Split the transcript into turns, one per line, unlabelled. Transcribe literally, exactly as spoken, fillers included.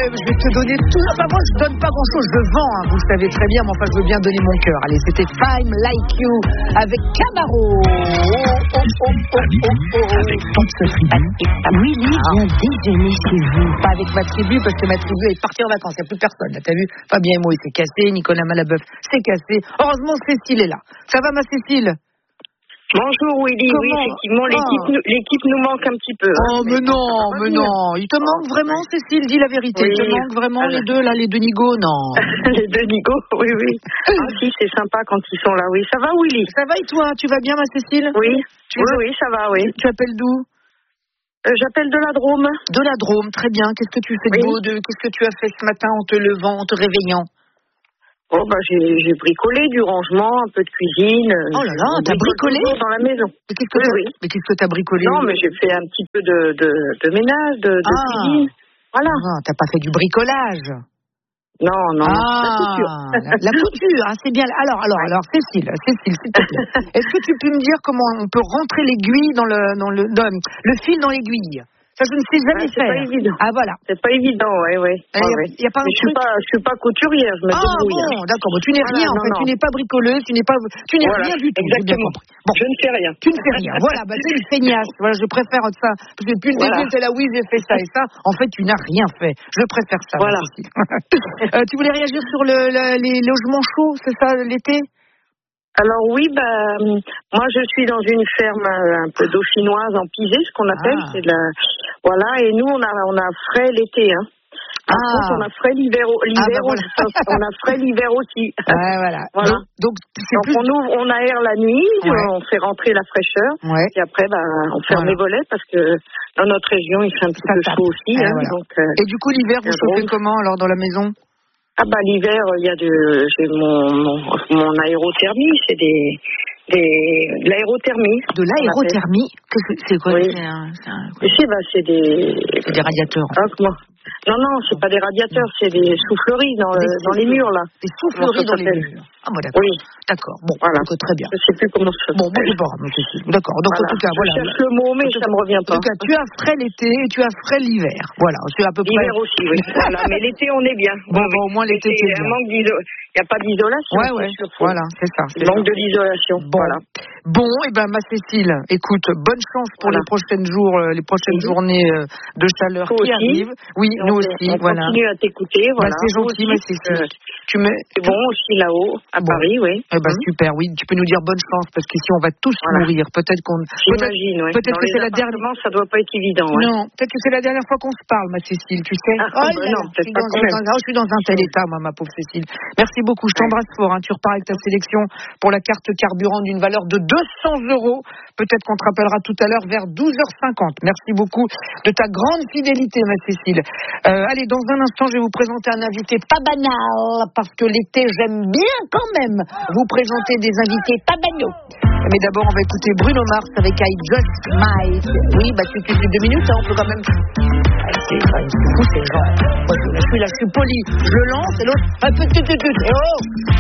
je vais te donner tout. Enfin, moi, je donne pas grand-chose, je vends, hein, vous le savez très bien, mais enfin, je veux bien donner mon cœur. Allez, c'était Fine Like You avec Camaro. Oh, oh, oh, oh, oh, oh.
Avec votre tribu, Willy vient déjeuner chez vous.
Pas avec ma tribu, parce que ma tribu est partie en vacances, il n'y a plus personne. Là, t'as vu, Fabien et moi, il s'est cassé, Nicolas Malabeuf s'est cassé. Heureusement, Cécile est là. Ça va, ma Cécile?
Bonjour Willy, oui effectivement l'équipe,
ah.
nous, l'équipe nous manque un petit peu.
Oh mais, mais non, mais bien. non, il te manque vraiment Cécile, dis la vérité, oui. Il te manque vraiment ah, les deux là, les deux nigauds, non.
Les deux nigauds, oui oui. Ah si, c'est sympa quand ils sont là, oui. Ça va Willy?
Ça va et toi, tu vas bien ma Cécile?
Oui,
tu
oui, oui, ça va, oui.
Tu, tu appelles d'où?
euh, J'appelle de la Drôme.
De la Drôme, très bien. Qu'est-ce que tu fais de
oui.
beau de, Qu'est-ce que tu as fait ce matin en te levant, en te réveillant?
Oh bah j'ai, j'ai bricolé du rangement, un peu de cuisine.
Oh là là, t'as bricolé
dans la maison.
Mais qu'est-ce que
oui,
t'as,
oui.
mais qu'est-ce que t'as bricolé?
Non, mais j'ai fait un petit peu de, de, de ménage, de, de
ah.
cuisine. Voilà.
Ah, t'as pas fait du bricolage?
Non, non.
Ah, la couture. La, la couture, ah, c'est bien. Alors, alors, alors, Cécile, Cécile, s'il te plaît. Est-ce que tu peux me dire comment on peut rentrer l'aiguille dans le, dans le, dans le fil dans l'aiguille? Ça, je ne sais jamais
ouais,
faire.
C'est pas évident.
Ah, voilà.
C'est pas évident, ouais, ouais.
Il ouais, ouais. Y a pas un
je suis pas, je suis pas couturière, je me
ah,
débrouille.
bon, d'accord. Bon, tu n'es
voilà,
rien,
non,
en fait.
Non.
Tu n'es pas bricoleuse, tu n'es pas, tu n'es
voilà,
rien du tout.
Exactement.
Bon.
Je ne fais rien.
Tu ne fais rien. Voilà, bah, tu es une feignasse. Voilà, je préfère ça. Parce que depuis le
voilà.
début, tu es là, oui, j'ai fait ça et ça. En fait, tu n'as rien fait. Je préfère ça.
Voilà.
euh, tu voulais réagir sur le, le, les logements chauds, c'est ça, l'été?
Alors oui, bah moi je suis dans une ferme un peu dauphinoise en pisé, ce qu'on appelle, ah. c'est de la voilà, et nous on a on a frais l'été, hein. Par ah. contre, on a frais l'hiver, l'hiver ah, bah, voilà. On a frais l'hiver aussi.
Ouais, voilà.
voilà.
Donc, donc, c'est
donc
plus...
on ouvre, on aère la nuit,
ouais.
on fait rentrer la fraîcheur,
ouais.
et après, bah, on ferme voilà. les volets parce que dans notre région, il fait un petit Ça peu tape. chaud aussi. Ah, hein,
voilà.
donc, euh,
et du coup, l'hiver, vous chauffez comment alors dans la maison?
Ah bah l'hiver, il y a de, j'ai mon, mon, mon aérothermie, c'est des, des, de l'aérothermie.
De l'aérothermie? C'est, c'est quoi?
Oui.
C'est un, c'est un...
Ici, bah c'est des.
C'est des radiateurs.
Ah, comment? Non, non, c'est pas des radiateurs, c'est des souffleries dans,
des
le, dans les murs là.
Des souffleries dans les murs. Ah bon, d'accord.
Oui.
D'accord. Bon,
voilà.
Donc, très bien.
Je sais plus comment ça.
Bon, bon, c'est pas grave, c'est d'accord. Donc voilà. En tout cas,
je
voilà.
Je cherche le mot, mais ça me revient pas.
En tout cas, tu as frais l'été et tu as frais l'hiver. Voilà, c'est à peu près.
L'hiver aussi, oui. Voilà, mais l'été on est bien.
Bon, bon, au moins l'été c'est bien.
Manque d'iso... Il n'y a pas d'isolation.
Ouais, ouais. Voilà, c'est ça.
C'est manque ça. de l'isolation.
Bon.
Voilà.
Bon, et eh ben ma Cécile, écoute, bonne chance pour voilà. les prochaines jours, euh, les prochaines mmh. journées euh, de chaleur
Toi
qui
aussi.
arrivent. Oui,
et
nous
on,
aussi,
on
voilà.
continue à t'écouter, voilà.
Bah, c'est gentil, ma Cécile. Euh, tu me...
C'est bon aussi là-haut, à bon. Paris, oui.
Eh ben mmh. super, oui. Tu peux nous dire bonne chance parce qu'ici on va tous voilà. mourir. Peut-être qu'on.
J'imagine, oui.
Peut-être que c'est la dernière.
Ça doit pas être évident. Ouais.
Non, peut-être que c'est la dernière fois qu'on se parle, ma Cécile. Tu sais.
Ah, oh, bah non, peut-être pas quand même.
Je suis dans un tel état, moi, ma pauvre Cécile. Merci beaucoup. Je t'embrasse fort. Tu repars avec ta sélection pour la carte carburant d'une valeur de deux cents euros. Peut-être qu'on te rappellera tout à l'heure vers douze heures cinquante. Merci beaucoup de ta grande fidélité, ma Cécile. Euh, allez, dans un instant, je vais vous présenter un invité pas banal, parce que l'été, j'aime bien quand même vous présenter des invités pas banaux. Mais d'abord, on va écouter Bruno Mars avec I Just Might. Oui, bah tu es deux minutes, hein, on peut quand même... C'est fou, ces gens. Moi, je suis là, je suis poli. Je lance et l'autre... Ah, tout, tout, tout, tout. Oh